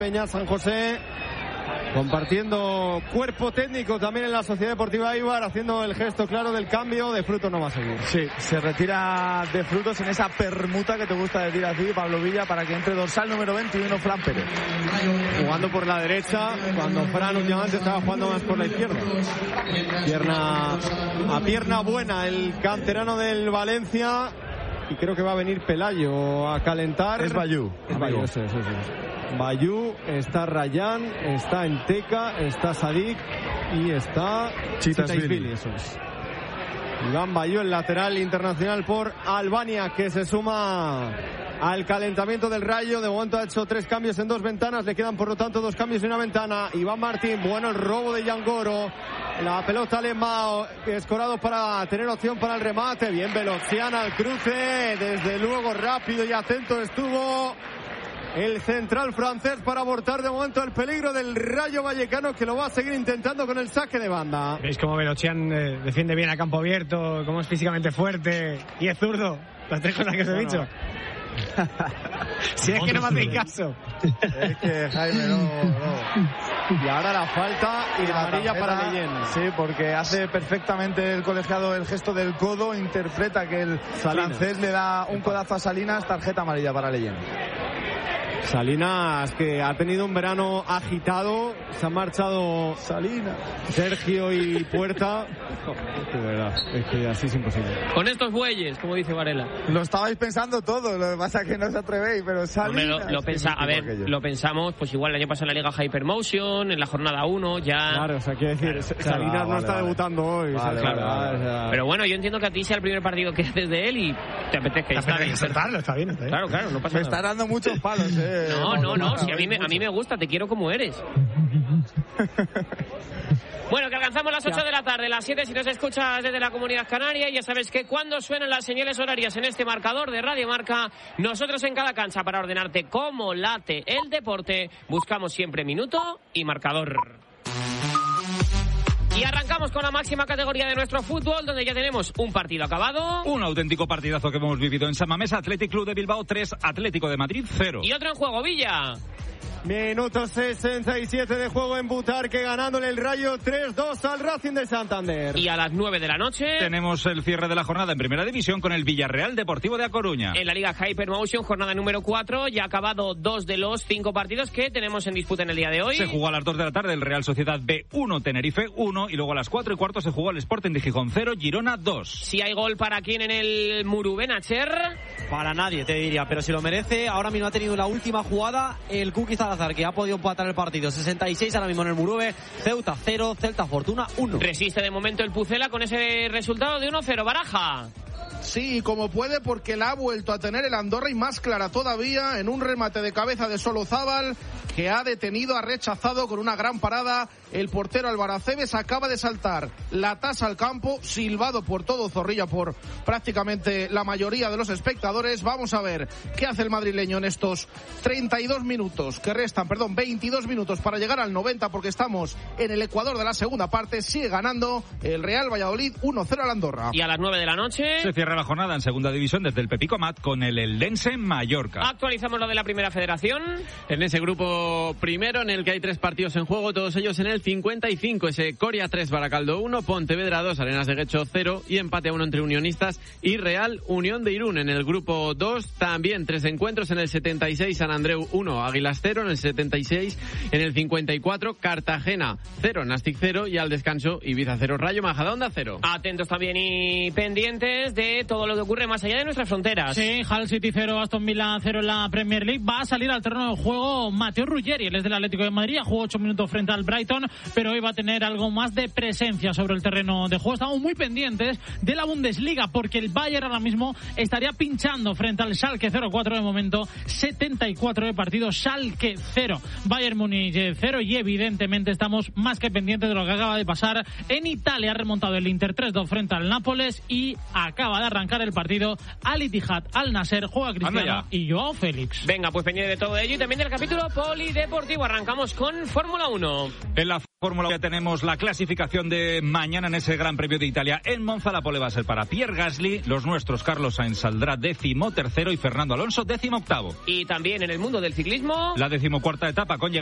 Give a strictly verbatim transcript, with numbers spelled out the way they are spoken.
Peña San José, compartiendo cuerpo técnico también en la Sociedad Deportiva Eibar, haciendo el gesto claro del cambio. De Frutos no va a seguir. Sí, se retira De Frutos en esa permuta que te gusta decir a ti, Pablo Villa, para que entre dorsal número veintiuno, Fran Pérez. Jugando por la derecha, cuando Fran últimamente estaba jugando más por la izquierda. Pierna a pierna buena el canterano del Valencia. Y creo que va a venir Pelayo a calentar. Es Bayú. Es Bayú, eso, eso, eso. Bayú, está Rayán, está Enteca, está Sadik y está Chitaisvili, eso es. Iván Bayú, el lateral internacional por Albania, que se suma al calentamiento del Rayo. De momento ha hecho tres cambios en dos ventanas, le quedan por lo tanto dos cambios en una ventana. Iván Martín, bueno el robo de Yangoro. La pelota alemán, escorado para tener opción para el remate. Bien Velocian al cruce, desde luego rápido y atento estuvo el central francés para abortar de momento el peligro del Rayo Vallecano, que lo va a seguir intentando con el saque de banda. ¿Veis cómo Velocian eh, defiende bien a campo abierto, cómo es físicamente fuerte y es zurdo? Las tres cosas que os he dicho. Si es que no me hacéis caso. Es que Jaime no, no. Y ahora la falta y la amarilla para Leyen. Sí, porque hace perfectamente el colegiado el gesto del codo, interpreta que el Salinas. francés le da un codazo a Salinas, tarjeta amarilla para Leyen. Salinas, que ha tenido un verano agitado, se han marchado Salinas, Sergio y Puerta. De verdad, es que así es imposible. Con estos bueyes, como dice Varela. Lo estabais pensando todo, lo que pasa es que no os atrevéis, pero Salinas... Hombre, lo, lo pensa, a ver, lo pensamos, pues igual el año pasado en la Liga Hypermotion, en la jornada uno, ya... Claro, o sea, quiere decir, claro, Salinas claro, no vale, está vale. debutando hoy. Vale, o sea, vale, claro, vale, o sea... Pero bueno, yo entiendo que a ti sea el primer partido que haces de él y te apetezca estar bien. Insertarlo, está bien, está bien. Claro, claro, no pasa me nada. Me está dando muchos palos, eh. No, no, no, si a mí, me, a mí me gusta, te quiero como eres. Bueno, que alcanzamos las ocho de la tarde, las siete si nos escuchas desde la Comunidad Canaria, y ya sabes que cuando suenan las señales horarias en este marcador de Radio Marca, nosotros en cada cancha, para ordenarte cómo late el deporte, buscamos siempre minuto y marcador. Y arrancamos con la máxima categoría de nuestro fútbol, donde ya tenemos un partido acabado. Un auténtico partidazo que hemos vivido en San Mamés. Athletic Club de Bilbao tres, Atlético de Madrid cero. Y otro en juego, Villa. Minuto sesenta y siete de juego en Butarque, ganándole el Rayo tres dos al Racing de Santander. Y a las nueve de la noche tenemos el cierre de la jornada en Primera División con el Villarreal Deportivo de A Coruña. En la Liga Hypermotion, jornada número cuatro, ya ha acabado dos de los cinco partidos que tenemos en disputa en el día de hoy. Se jugó a las dos de la tarde el Real Sociedad B uno, Tenerife uno, y luego a las cuatro y cuarto se jugó el Sporting de Gijón cero, Girona dos. Si hay gol para quién en el Murubenacher. Para nadie, te diría, pero si lo merece, ahora mismo ha tenido la última jugada el Kuki Salazar, que ha podido empatar el partido. sesenta y seis ahora mismo en el Murube. Ceuta cero, Celta Fortuna uno. Resiste de momento el Pucela con ese resultado de uno cero. Baraja. Sí, como puede, porque la ha vuelto a tener el Andorra, y más clara todavía en un remate de cabeza de Solozábal, que ha detenido, ha rechazado con una gran parada el portero Álvaro Aceves. Acaba de saltar la tasa al campo, silbado por todo Zorrilla, por prácticamente la mayoría de los espectadores. Vamos a ver qué hace el madrileño en estos treinta y dos minutos que restan, perdón, veintidós minutos para llegar al noventa, porque estamos en el Ecuador de la segunda parte. Sigue ganando el Real Valladolid uno cero al Andorra. Y a las nueve de la noche se cierra la jornada en Segunda División desde el Pepico Mat con el Eldense Mallorca. Actualizamos lo de la Primera Federación. En ese grupo primero, en el que hay tres partidos en juego, todos ellos en el cincuenta y cinco, ese Coria tres, Baracaldo uno, Pontevedra dos, Arenas de Guecho cero, y empate a uno entre Unionistas y Real Unión de Irún. En el grupo dos también tres encuentros, en el setenta y seis San Andreu uno, Águilas cero, en el setenta y seis, en el cincuenta y cuatro Cartagena cero, Nastic cero, y al descanso Ibiza cero, Rayo Majadahonda cero. Atentos también y pendientes de todo lo que ocurre más allá de nuestras fronteras. Sí, Hull City cero, Aston Villa cero en la Premier League. Va a salir al terreno de juego Mateo Ruggeri, él es del Atlético de Madrid, jugó ocho minutos frente al Brighton, pero hoy va a tener algo más de presencia sobre el terreno de juego. Estamos muy pendientes de la Bundesliga, porque el Bayern ahora mismo estaría pinchando frente al Schalke cero cuatro de momento, setenta y cuatro de partido, Schalke cero, Bayern Múnich cero, y evidentemente estamos más que pendientes de lo que acaba de pasar en Italia. Ha remontado el Inter tres dos frente al Nápoles y acaba de arrancar el partido Al Ittihad Al Nasser, juega Cristiano y Joao Félix. Venga, pues pendiente de todo ello y también del capítulo poli polideportivo. Arrancamos con Fórmula uno. En la Fórmula uno ya tenemos la clasificación de mañana en ese Gran Premio de Italia. En Monza la pole va a ser para Pierre Gasly. Los nuestros, Carlos Sainz saldrá décimo tercero y Fernando Alonso décimo octavo. Y también en el mundo del ciclismo, la decimocuarta etapa con